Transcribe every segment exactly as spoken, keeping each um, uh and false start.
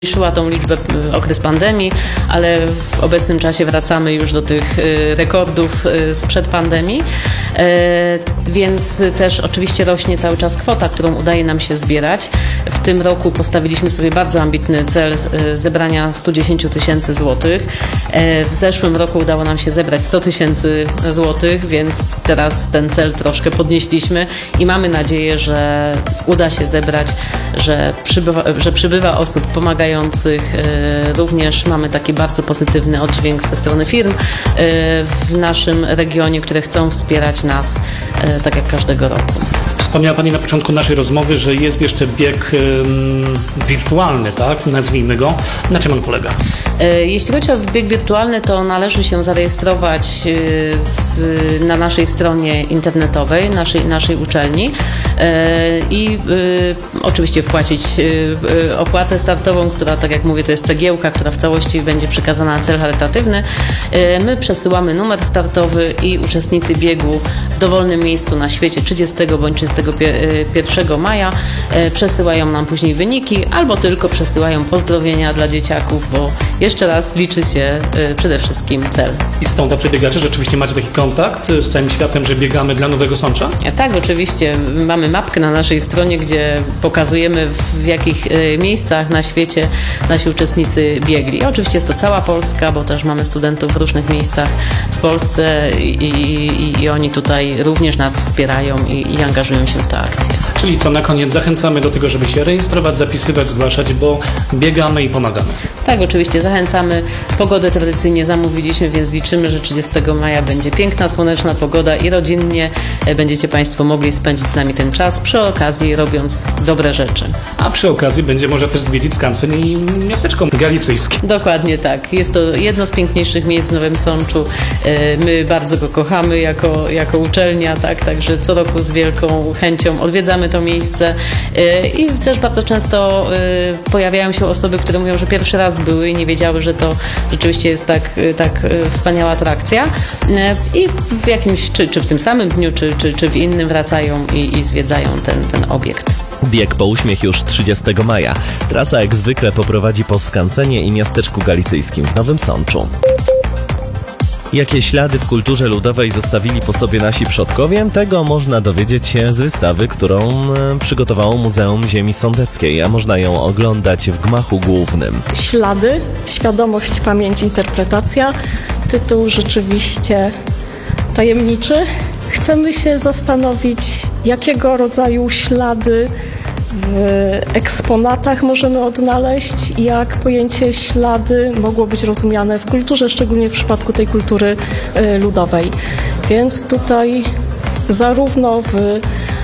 Zmniejszyła tą liczbę okres pandemii, ale w obecnym czasie wracamy już do tych rekordów sprzed pandemii, więc też oczywiście rośnie cały czas kwota, którą udaje nam się zbierać. W tym roku postawiliśmy sobie bardzo ambitny cel zebrania sto dziesięć tysięcy złotych. W zeszłym roku udało nam się zebrać sto tysięcy złotych, więc teraz ten cel troszkę podnieśliśmy i mamy nadzieję, że uda się zebrać, że przybywa, że przybywa osób pomagających. Również mamy taki bardzo pozytywny oddźwięk ze strony firm w naszym regionie, które chcą wspierać nas tak jak każdego roku. Wspomniała Pani na początku naszej rozmowy, że jest jeszcze bieg um, wirtualny, tak? Nazwijmy go. Na czym on polega? Jeśli chodzi o bieg wirtualny, to należy się zarejestrować na naszej stronie internetowej, naszej, naszej uczelni i oczywiście wpłacić opłatę startową, która, tak jak mówię, to jest cegiełka, która w całości będzie przekazana na cel charytatywny. My przesyłamy numer startowy i uczestnicy biegu w dowolnym miejscu na świecie trzydziestego bądź trzydziestego pierwszego maja przesyłają nam później wyniki albo tylko przesyłają pozdrowienia dla dzieciaków, bo jeszcze raz liczy się przede wszystkim cel. I stąd tacy biegacze, rzeczywiście macie taki kontakt z całym światem, że biegamy dla Nowego Sącza? Tak, oczywiście. Mamy mapkę na naszej stronie, gdzie pokazujemy, w jakich miejscach na świecie nasi uczestnicy biegli. Oczywiście jest to cała Polska, bo też mamy studentów w różnych miejscach w Polsce i, i, i oni tutaj również nas wspierają i, i angażują się w tę akcję. Czyli co, na koniec zachęcamy do tego, żeby się rejestrować, zapisywać, zgłaszać, bo biegamy i pomagamy. Tak, oczywiście zachęcamy. Pogodę tradycyjnie zamówiliśmy, więc liczymy, że trzydziestego maja będzie piękna, słoneczna pogoda i rodzinnie będziecie Państwo mogli spędzić z nami ten czas, przy okazji robiąc dobre rzeczy. A przy okazji będzie można też zwiedzić skansen i miasteczko galicyjskie. Dokładnie tak. Jest to jedno z piękniejszych miejsc w Nowym Sączu. My bardzo go kochamy jako, jako uczelnia, tak, także co roku z wielką chęcią odwiedzamy to miejsce i też bardzo często pojawiają się osoby, które mówią, że pierwszy raz były i nie wiedziały, że to rzeczywiście jest tak, tak wspaniała atrakcja i w jakimś, czy, czy w tym samym dniu, czy, czy, czy w innym wracają i, i zwiedzają ten, ten obiekt. Bieg po uśmiech już trzydziestego maja. Trasa jak zwykle poprowadzi po skansenie i miasteczku galicyjskim w Nowym Sączu. Jakie ślady w kulturze ludowej zostawili po sobie nasi przodkowie? Tego można dowiedzieć się z wystawy, którą przygotowało Muzeum Ziemi Sądeckiej, a można ją oglądać w gmachu głównym. Ślady, świadomość, pamięć, interpretacja. Tytuł rzeczywiście tajemniczy. Chcemy się zastanowić, jakiego rodzaju ślady w eksponatach możemy odnaleźć i jak pojęcie ślady mogło być rozumiane w kulturze, szczególnie w przypadku tej kultury ludowej. Więc tutaj zarówno w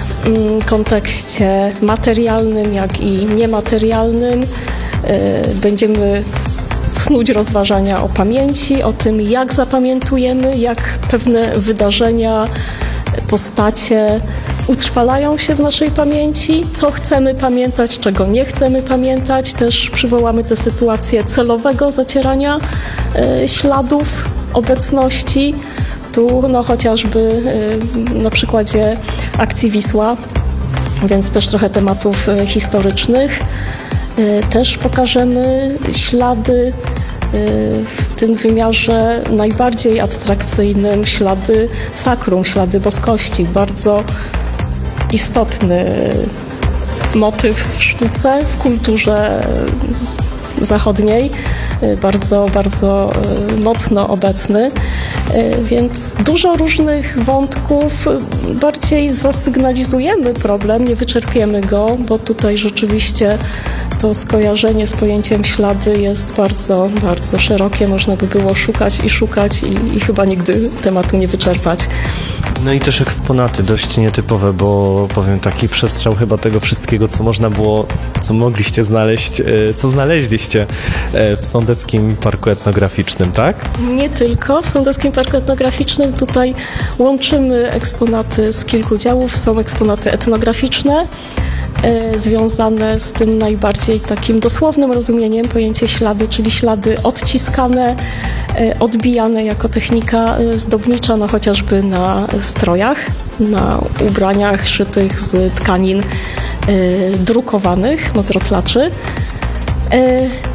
kontekście materialnym, jak i niematerialnym będziemy snuć rozważania o pamięci, o tym, jak zapamiętujemy, jak pewne wydarzenia, postacie utrwalają się w naszej pamięci, co chcemy pamiętać, czego nie chcemy pamiętać. Też przywołamy tę sytuację celowego zacierania y, śladów obecności. Tu no, chociażby y, na przykładzie akcji Wisła, więc też trochę tematów y, historycznych. Y, też pokażemy ślady w tym wymiarze najbardziej abstrakcyjnym, ślady sakrum, ślady boskości. Bardzo istotny motyw w sztuce, w kulturze zachodniej, bardzo, bardzo mocno obecny, więc dużo różnych wątków. Bardziej zasygnalizujemy problem, nie wyczerpiemy go, bo tutaj rzeczywiście to skojarzenie z pojęciem ślady jest bardzo, bardzo szerokie. Można by było szukać i szukać i, i chyba nigdy tematu nie wyczerpać. No i też eksponaty dość nietypowe, bo powiem taki przestrzał chyba tego wszystkiego, co można było, co mogliście znaleźć, co znaleźliście w Sądeckim Parku Etnograficznym, tak? Nie tylko w Sądeckim Parku Etnograficznym. Tutaj łączymy eksponaty z kilku działów. Są eksponaty etnograficzne, związane z tym najbardziej takim dosłownym rozumieniem pojęcie ślady, czyli ślady odciskane, odbijane jako technika zdobnicza, no chociażby na strojach, na ubraniach szytych z tkanin drukowanych, modrotlaczy.